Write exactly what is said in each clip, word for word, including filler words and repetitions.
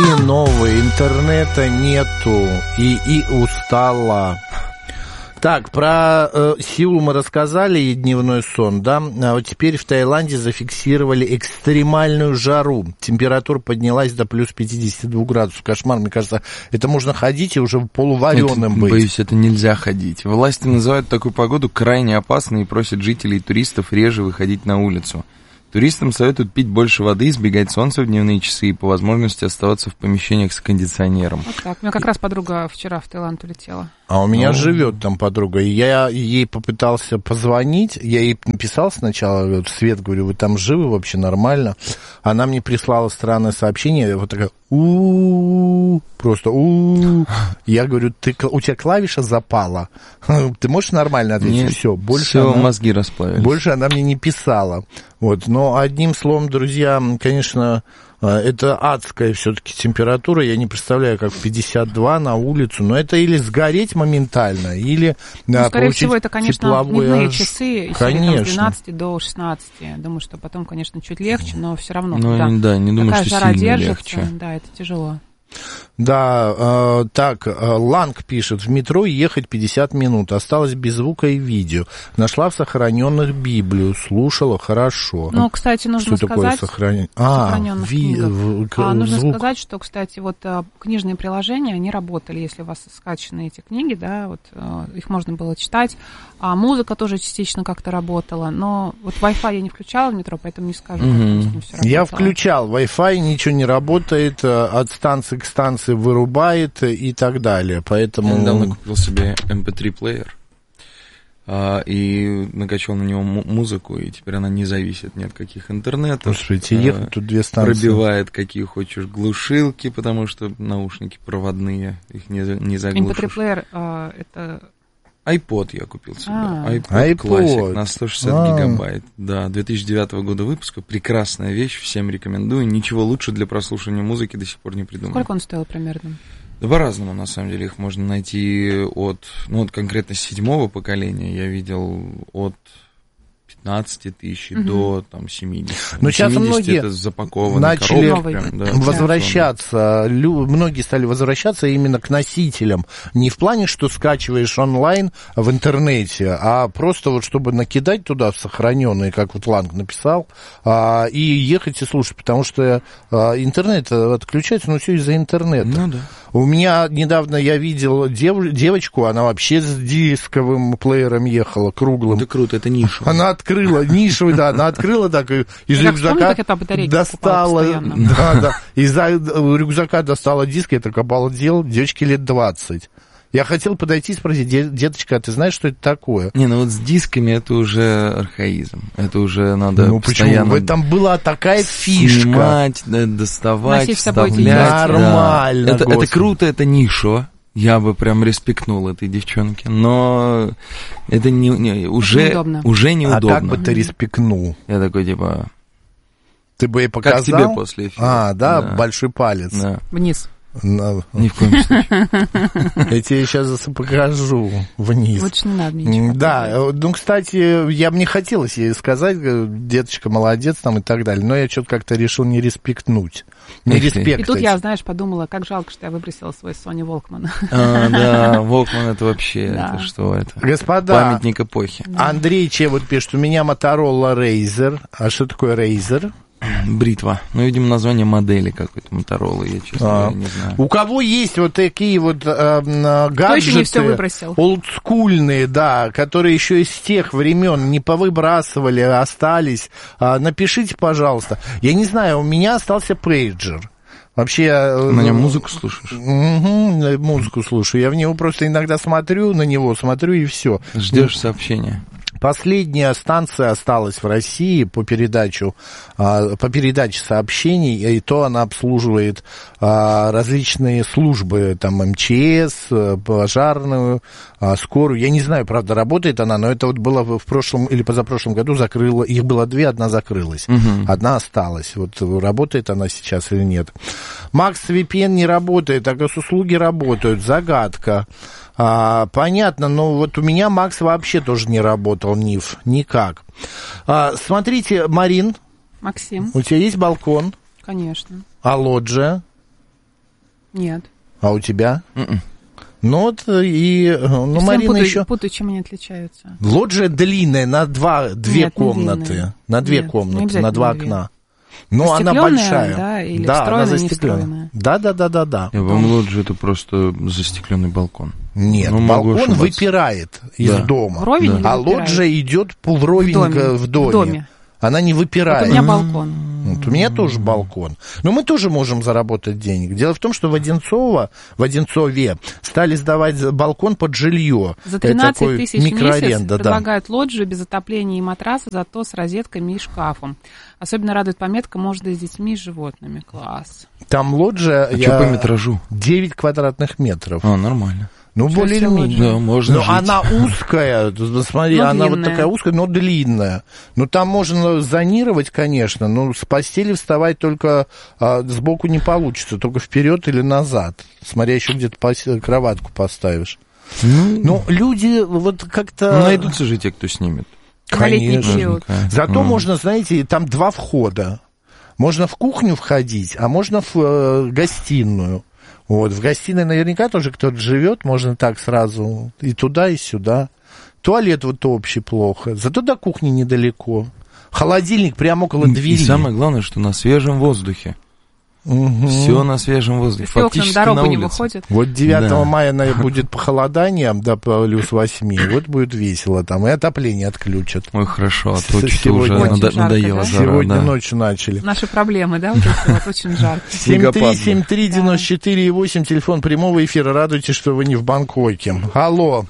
какие новые? Интернета нету. И, и устала. Так, про э, Сеул мы рассказали и дневной сон, да? А вот теперь в Таиланде зафиксировали экстремальную жару. Температура поднялась до плюс пятьдесят два градусов. Кошмар, мне кажется, это можно ходить и уже полувареным быть. Боюсь, это нельзя ходить. Власти называют такую погоду крайне опасной и просят жителей и туристов реже выходить на улицу. Туристам советуют пить больше воды, избегать солнца в дневные часы и по возможности оставаться в помещениях с кондиционером. Вот так. У меня как раз подруга вчера в Таиланд улетела. А у меня Ну. живет там подруга, и я ей попытался позвонить, я ей написал сначала, говорю, Свет, говорю, вы там живы вообще нормально? Она мне прислала странное сообщение, вот такая, у просто у Я говорю, ты, у тебя клавиша запала, ты можешь нормально ответить? Нет, все, больше все она, мозги расплавились. Больше она мне не писала. Вот, но одним словом, друзья, конечно, это адская все-таки температура. Я не представляю, как пятьдесят два на улицу. Но это или сгореть моментально, или ну, да, скорее всего, это, конечно, дневные аж... часы, конечно. С двенадцати до шестнадцати. Думаю, что потом, конечно, чуть легче, но все равно. Ну, да, да, не думаю, такая что жара сильно держится, легче. да, это тяжело. Да, э, так, э, Ланг пишет, в метро ехать пятьдесят минут, осталось без звука и видео. Нашла в сохраненных Библию, слушала хорошо. Ну, кстати, нужно что сказать... Такое сохран... А, ви... в... к... а, нужно звук. сказать, что, кстати, вот книжные приложения, они работали, если у вас скачаны эти книги, да, вот их можно было читать. А музыка тоже частично как-то работала, но вот Wi-Fi я не включала в метро, поэтому не скажу, как mm-hmm. там с ним всё работало. Я включал Wi-Fi, ничего не работает, от станции к станции вырубает и так далее, поэтому... Я недавно купил себе эм пи три плеер а, и накачал на него музыку, и теперь она не зависит ни от каких интернетов. Слушайте, а, ехать тут две станции. Пробивает какие хочешь глушилки, потому что наушники проводные, их не, не заглушишь. эм пи три плеер а, это... iPod я купил себе. А. iPod, iPod Classic на сто шестьдесят а. гигабайт. Да, две тысячи девятого года выпуска. Прекрасная вещь, всем рекомендую. Ничего лучше для прослушивания музыки до сих пор не придумал. Сколько он стоил примерно? Да по-разному, на самом деле. Их можно найти от, ну вот конкретно седьмого поколения я видел от пятнадцати тысяч uh-huh. до там семидесяти. Но сейчас многие это запакованный начали коробок, прям, да, возвращаться, лю, многие стали возвращаться именно к носителям. Не в плане, что скачиваешь онлайн в интернете, а просто вот чтобы накидать туда в сохраненные, как вот Ланг написал, а, и ехать и слушать, потому что а, интернет отключается, но все из-за интернета. Ну да. У меня недавно я видел дев, девочку, она вообще с дисковым плеером ехала, круглым. Да круто, это ниша. Она открыла, нишевый, да, она открыла так, из я рюкзака помню, достала, да, да, из рюкзака достала диск, я так обалдел, девочке лет двадцать. Я хотел подойти и спросить, деточка, а ты знаешь, что это такое? Не, ну вот с дисками это уже архаизм. Это уже надо ну, постоянно... почему? Там была такая фишка. Снимать, доставать, вставлять. Нормально, да. это, это круто, это ниша. Я бы прям респектнул этой девчонке. Но это не, не, уже, неудобно. уже неудобно. А как бы ты респектнул? Я такой, типа... Ты бы ей показал? Как тебе после эфира. А, да, да. Большой палец. Да. Вниз. На... Ни в коем случае. Я тебе сейчас покажу вниз. Лучше не надо ничего. Да, ну, кстати, я бы не хотелось ей сказать, деточка, молодец там и так далее, но я что-то как-то решил не респектнуть. Не респектовать. И тут я, знаешь, подумала, как жалко, что я выбросила свой Sony Walkman. А, да, Walkman это вообще, да. это что это? Господа, памятник эпохи. Да. Андрей Че вот пишет, у меня Motorola Razer. А что такое Razer? Бритва. Ну, видимо, название модели какой-то Motorola, я, честно а. говоря, не знаю. У кого есть вот такие вот э, гаджеты, кто еще не все выбросил? Олдскульные, да, которые еще из тех времен не повыбрасывали, остались, э, напишите, пожалуйста. Я не знаю, у меня остался пейджер. Вообще... На нем музыку слушаешь? Угу, музыку слушаю. Я в него просто иногда смотрю, на него смотрю, и все. Ждешь сообщения? Последняя станция осталась в России по передачу, по передаче сообщений, и то она обслуживает различные службы, там эм че эс, пожарную, скорую. Я не знаю, правда, работает она, но это вот было в прошлом или позапрошлом году, закрыла, их было две, одна закрылась, угу. одна осталась. Вот работает она сейчас или нет. Макс ви пи эн не работает, а госуслуги работают, загадка. А, понятно, но вот у меня Макс вообще тоже не работал, НИФ, никак. А, смотрите, Марин. Максим. У тебя есть балкон? Конечно. А лоджия? Нет. А у тебя? Mm-mm. Ну вот и... Ну, Если Марина путаю, еще... путаю, чем они отличаются. Лоджия длинная, на два, две Нет, не комнаты. длинная. На две Нет, не комнаты, обязательно на два две. окна. Ну, она Застекленная, большая. да, или да, встроенная, она не застекленная. встроенная? Да, да, да, да, да. Я вам лоджия это просто застекленный балкон. Нет, Ну, могу балкон ошибаться. выпирает из Да. дома. Вровень Да. или А выпирает? лоджия идет полровенько в В доме. доме. В доме. Она не выпирает. Вот у меня балкон. Вот у меня тоже балкон. Но мы тоже можем заработать денег. Дело в том, что в Одинцово, в Одинцове стали сдавать балкон под жилье. За Это тринадцать такой тысяч в месяц микроаренда, да. предлагают лоджию без отопления и матраса, зато с розетками и шкафом. Особенно радует пометка «Можно и с детьми, и с животными». Класс. Там лоджия А я... что по метражу? девять квадратных метров. А, нормально. Ну, Ничего более или себе менее. Да, можно Но жить. она узкая, смотри, Но она вот длинная. такая узкая, но длинная. Ну, там можно зонировать, конечно, но с постели вставать только а, сбоку не получится, только вперед или назад. Смотря еще где-то пос- кроватку поставишь. Ну, Ну, люди вот как-то... ну, найдутся же те, кто снимет. На летний Конечно. период. Зато Мгм. можно, знаете, там два входа. Можно в кухню входить, а можно в э, гостиную. Вот, в гостиной наверняка тоже кто-то живет, можно так сразу и туда, и сюда. Туалет вот общий плохо, зато до кухни недалеко. Холодильник прямо около двери. И самое главное, что на свежем воздухе. Мгм. Все на свежем воздухе. Все окна на Фактически дорогу на не улице. выходят. Вот девятого Да. мая на- будет похолодание до плюс восьми, вот будет весело там, и отопление отключат. Ой, хорошо, а С- то что-то сегодня- уже Очень надо- жарко, надоело да? жара, Сегодня да. ночью начали. Наши проблемы, да, вот эти вот, очень жарко. семь три Снегопад, семь три девяносто четыре восемь, телефон прямого эфира. Радуйтесь, что вы не в Бангкоке. Алло.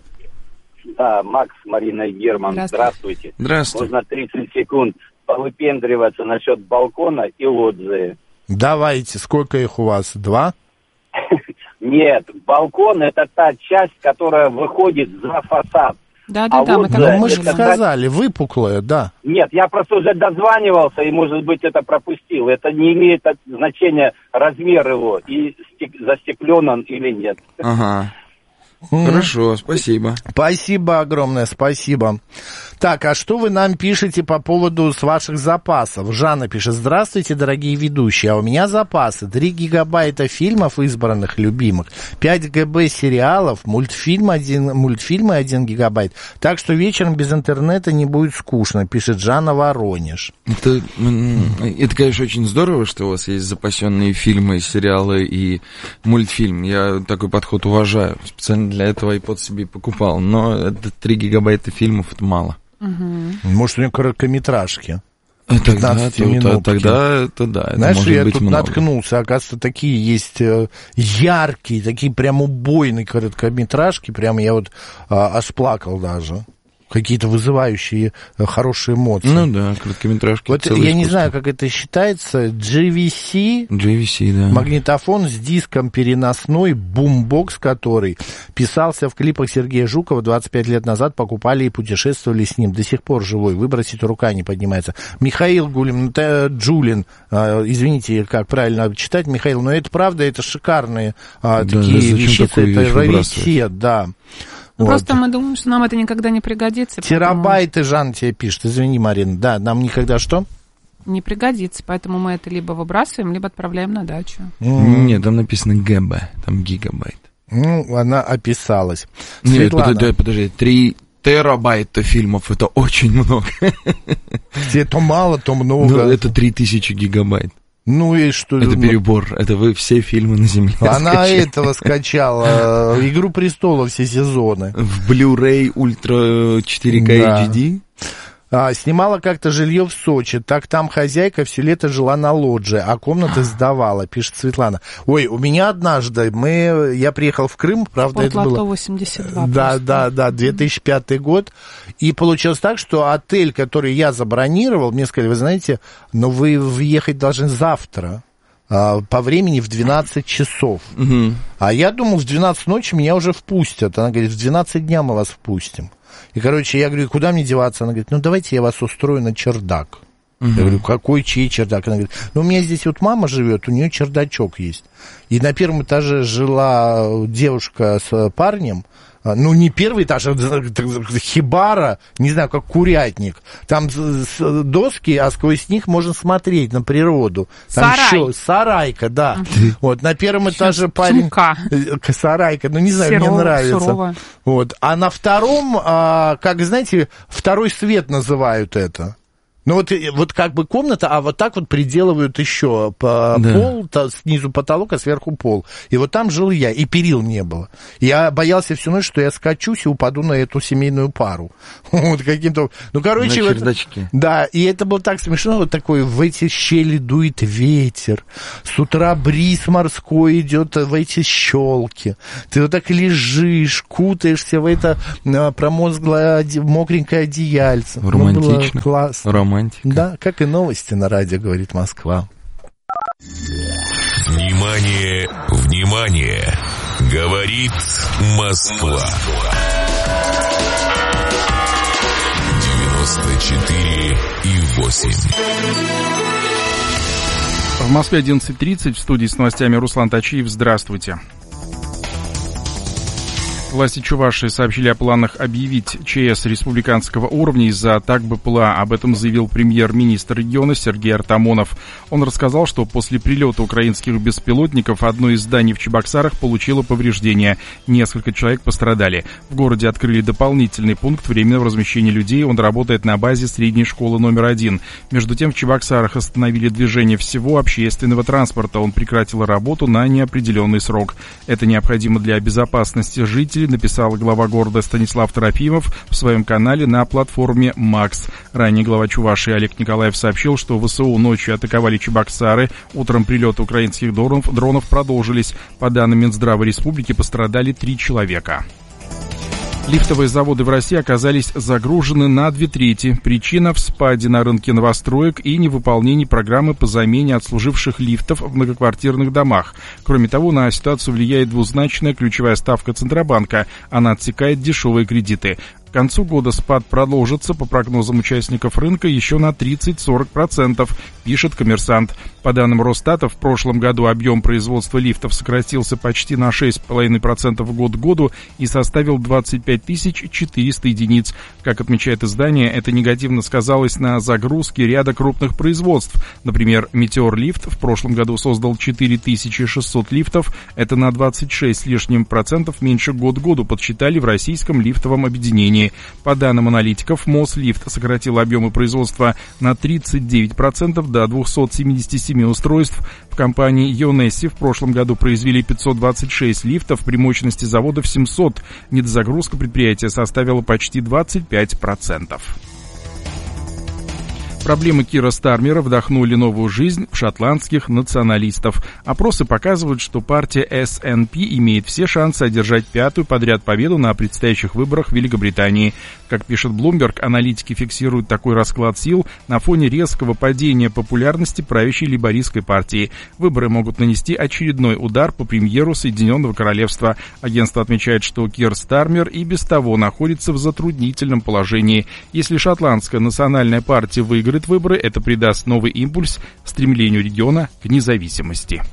Да, Макс, Марина и Герман, Здравствуйте. здравствуйте. Здравствуйте. Можно тридцать секунд повыпендриваться насчет балкона и лоджии. Давайте, сколько их у вас? Два? Нет, балкон — это та часть, которая выходит за фасад. Да-да-да, А мы вот, так да, Ну, мы же это говорили. сказали, выпуклая, да. Нет, я просто уже дозванивался и, может быть, это пропустил. Это не имеет от- значения размер его, и стек- застеклен он или нет. Ага. М. Хорошо, спасибо. Спасибо огромное, спасибо. Так, а что вы нам пишете по поводу с ваших запасов? Жанна пишет: здравствуйте, дорогие ведущие, а у меня запасы: три гигабайта фильмов избранных, любимых, пять гигабайт сериалов, мультфильм один, мультфильмы один гигабайт, так что вечером без интернета не будет скучно, пишет Жанна Воронеж. Это, м, это, конечно, очень здорово, что у вас есть запасенные фильмы, сериалы и мультфильм. Я такой подход уважаю. Специально для этого iPod себе и покупал. Но это три гигабайта фильмов, это мало. Может, у него короткометражки? А Тогда, то- пятнадцатиминутки. тогда это да, это Знаешь, может я быть тут много. наткнулся, оказывается, такие есть э, яркие, такие прям убойные короткометражки, прям я вот а, аж плакал даже. Какие-то вызывающие э, хорошие эмоции. Ну да, короткометражки. вот целое я не искусство. знаю, как это считается, джи ви си, джи ви си, да. магнитофон с диском переносной, бумбокс, который писался в клипах Сергея Жукова двадцать пять лет назад, покупали и путешествовали с ним. До сих пор живой, выбросить рука не поднимается. Михаил Гулин, э, Джулин, э, извините, как правильно читать, Михаил, но это правда, это шикарные э, Да, такие зачем вещицы, такую это вещь выбрасывать? раритет, да. Ну, Вот. просто мы думаем, что нам это никогда не пригодится. поэтому Терабайты, Жан тебе пишет, извини, Марина, да, нам никогда что? Не пригодится, поэтому мы это либо выбрасываем, либо отправляем на дачу. Нет, там написано ГБ, там гигабайт. Ну, она описалась. Нет, Светлана, подожди, подожди, три терабайта фильмов, это очень много. тебе то мало, то Ну, много. это три тысячи гигабайт. Ну и что? Это ну, перебор, это вы все фильмы на земле Она скачали. этого скачала, э, «Игру престолов» все сезоны. В Blu-ray Ultra четыре ка Да. эйч ди. А, снимала как-то жилье в Сочи. Так там хозяйка все лето жила на лоджии, а комнаты сдавала, пишет Светлана. Ой, у меня однажды, мы, я приехал в Крым, правда, это Спортлото было... восемьдесят два. Да, просто. да, да, две тысячи пятый год. И получилось так, что отель, который я забронировал, мне сказали, вы знаете, но вы въехать должны завтра, а, по времени в двенадцать часов. Угу. А я думал, в двенадцать ночи меня уже впустят. Она говорит, в двенадцать дня мы вас впустим. И, короче, я говорю, куда мне деваться? Она говорит, ну, давайте я вас устрою на чердак. Угу. Я говорю, какой, чей чердак? Она говорит, ну, у меня здесь вот мама живет, у нее чердачок есть. И на первом этаже жила девушка с парнем. Ну, не первый этаж, а хибара, не знаю, как курятник. Там доски, а сквозь них можно смотреть на природу. Там Сарай. Еще, сарайка, да. Uh-huh. Вот, на первом этаже Сейчас парень... Чумка. Сарайка, ну, не знаю, Серова, мне нравится. Сурова. Вот. А на втором, а, как, знаете, второй свет называют это. Ну, вот, вот как бы комната, а вот так вот приделывают еще по да. пол, то, снизу потолок, а сверху пол. И вот там жил я, и перил не было. Я боялся всю ночь, что я скачусь и упаду на эту семейную пару. Вот каким-то... Ну, короче... На вот, чердачке. да, и это было так смешно, вот такой, в эти щели дует ветер, с утра бриз морской идет в эти щелки. Ты вот так лежишь, кутаешься в это промозглое, мокренькое одеяльце. Романтично. Ну, было классно. Романтика. Да, как и новости на радио, говорит Москва. Внимание, внимание! Говорит Москва. девяносто четыре и восемь. В Москве одиннадцать тридцать, в студии с новостями Руслан Тачиев. Здравствуйте. Власти Чувашии сообщили о планах объявить ЧС республиканского уровня из-за атак БПЛА. Об этом заявил премьер-министр региона Сергей Артамонов. Он рассказал, что после прилета украинских беспилотников одно из зданий в Чебоксарах получило повреждения. Несколько человек пострадали. В городе открыли дополнительный пункт временного размещения людей. Он работает на базе средней школы номер один. Между тем, в Чебоксарах остановили движение всего общественного транспорта. Он прекратил работу на неопределенный срок. Это необходимо для безопасности жителей, написал глава города Станислав Трофимов в своем канале на платформе Макс. Ранее глава Чувашии Олег Николаев сообщил, что ВСУ ночью атаковали Чебоксары. Утром прилеты украинских дронов, дронов продолжились. По данным Минздрава республики, пострадали три человека. Лифтовые заводы в России оказались загружены на две трети. Причина в спаде на рынке новостроек и невыполнении программы по замене отслуживших лифтов в многоквартирных домах. Кроме того, на ситуацию влияет двузначная ключевая ставка Центробанка. Она отсекает дешевые кредиты. К концу года спад продолжится, по прогнозам участников рынка, еще на тридцать-сорок процентов, пишет «Коммерсант». По данным Росстата, в прошлом году объем производства лифтов сократился почти на шесть целых пять десятых процента год к году и составил двадцать пять тысяч четыреста единиц. Как отмечает издание, это негативно сказалось на загрузке ряда крупных производств. Например, «Метеор Лифт» в прошлом году создал четыре тысячи шестьсот лифтов, это на двадцать шесть с лишним процентов меньше год к году, подсчитали в Российском лифтовом объединении. По данным аналитиков, Мослифт сократил объемы производства на тридцать девять процентов до двухсот семидесяти семи устройств. В компании Ионесси в прошлом году произвели пятьсот двадцать шесть лифтов при мощности завода в семьсот. Недозагрузка предприятия составила почти двадцать пять процентов. Проблемы Кира Стармера вдохнули новую жизнь в шотландских националистов. Опросы показывают, что партия эс эн пи имеет все шансы одержать пятую подряд победу на предстоящих выборах в Великобритании. Как пишет Bloomberg, аналитики фиксируют такой расклад сил на фоне резкого падения популярности правящей лейбористской партии. Выборы могут нанести очередной удар по премьеру Соединенного Королевства. Агентство отмечает, что Кир Стармер и без того находится в затруднительном положении. Если шотландская национальная партия выиграет выборы, это придаст новый импульс стремлению региона к независимости.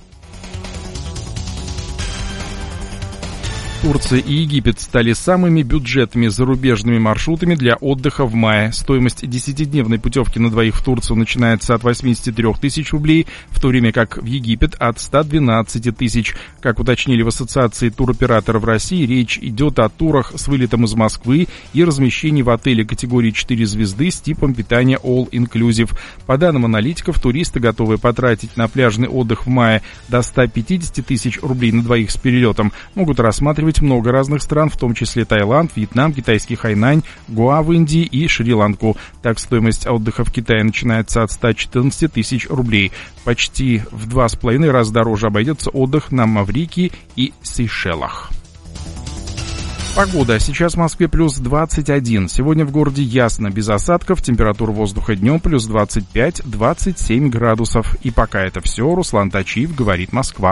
Турция и Египет стали самыми бюджетными зарубежными маршрутами для отдыха в мае. Стоимость десятидневной путевки на двоих в Турцию начинается от восьмидесяти трёх тысяч рублей, в то время как в Египет от ста двенадцати тысяч. Как уточнили в Ассоциации туроператоров России, речь идет о турах с вылетом из Москвы и размещении в отеле категории четыре звезды с типом питания All Inclusive. По данным аналитиков, туристы, готовые потратить на пляжный отдых в мае до ста пятидесяти тысяч рублей на двоих с перелетом, могут рассматривать много разных стран, в том числе Таиланд, Вьетнам, китайский Хайнань, Гоа в Индии и Шри-Ланку. Так, стоимость отдыха в Китае начинается от ста четырнадцати тысяч рублей. Почти в два с половиной раза дороже обойдется отдых на Маврикии и Сейшелах. Погода. Сейчас в Москве плюс двадцать один. Сегодня в городе ясно, без осадков. Температура воздуха днем плюс двадцать пять - двадцать семь градусов. И пока это все. Руслан Тачиев, говорит Москва.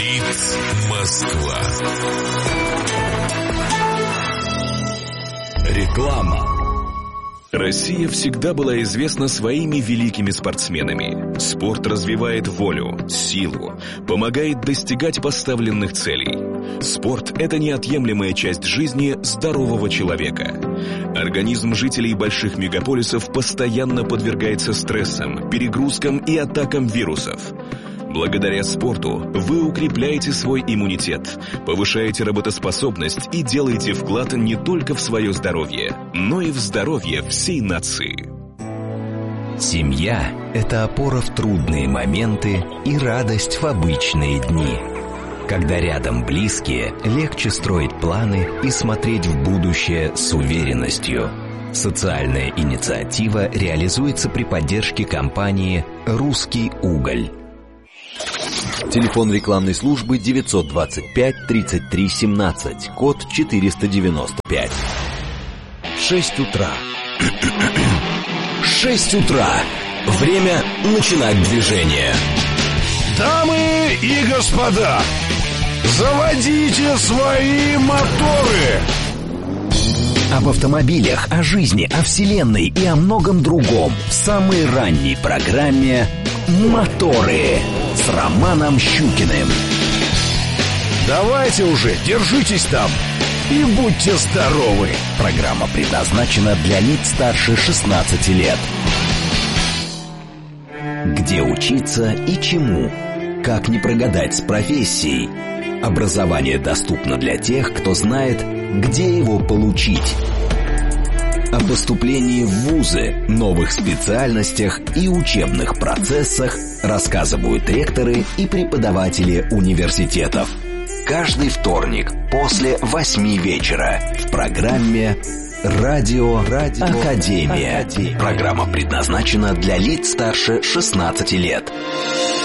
Говорит Москва. Реклама. Россия всегда была известна своими великими спортсменами. Спорт развивает волю, силу, помогает достигать поставленных целей. Спорт – это неотъемлемая часть жизни здорового человека. Организм жителей больших мегаполисов постоянно подвергается стрессам, перегрузкам и атакам вирусов. Благодаря спорту вы укрепляете свой иммунитет, повышаете работоспособность и делаете вклад не только в свое здоровье, но и в здоровье всей нации. Семья – это опора в трудные моменты и радость в обычные дни. Когда рядом близкие, легче строить планы и смотреть в будущее с уверенностью. Социальная инициатива реализуется при поддержке компании «Русский уголь». Телефон рекламной службы девятьсот двадцать пять тридцать три семнадцать, код четыреста девяносто пять. Шесть утра. Шесть утра. Время начинать движение. Дамы и господа, заводите свои моторы! Об автомобилях, о жизни, о вселенной и о многом другом в самой ранней программе «Моторы» с Романом Щукиным. Давайте уже, держитесь там и будьте здоровы. Программа предназначена для лиц старше шестнадцати лет. Где учиться и чему? Как не прогадать с профессией? Образование доступно для тех, кто знает, где его получить. О поступлении в вузы, новых специальностях и учебных процессах рассказывают ректоры и преподаватели университетов. Каждый вторник после восьми вечера в программе «Радио, Радио Академия». Академия. Программа предназначена для лиц старше шестнадцати лет.